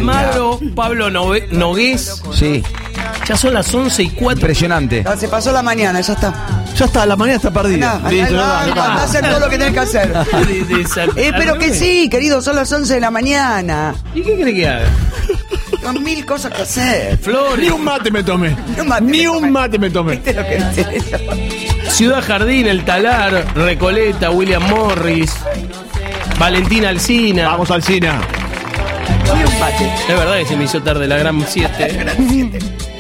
Almagro, Pablo Nogués. Sí. Ya son las 11:04. Impresionante. Se pasó la mañana, ya está. Ya está, la mañana está perdida. Anda a hacer todo lo que tenés que hacer. Pero que sí, querido, son las 11 de la mañana. ¿Y qué crees que haga? Con 1000 cosas que hacer. Flores. Ni un mate me tomé. Ni un mate me tomé. ¿Viste lo que es eso? Ciudad Jardín, El Talar, Recoleta, William Morris, Valentina Alsina. Vamos al cine. Ni un mate. Es verdad que se me hizo tarde la gran 7.